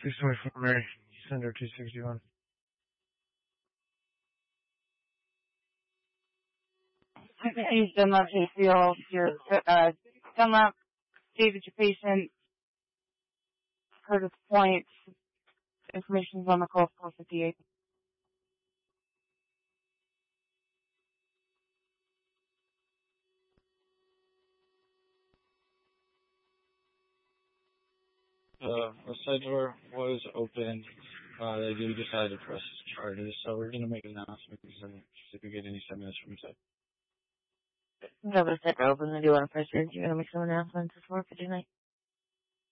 Please wait for Mary. Send her 261. He's Dunlap Hayfield. Dunlap stated your patient, Curtis Point. Information is on the call 458. The side door was open. They do decide to press charges, so we're going to make an announcement if we get any 7 minutes from inside. No, but the side door open. I do want to press charges. You're going to make some announcements before for tonight.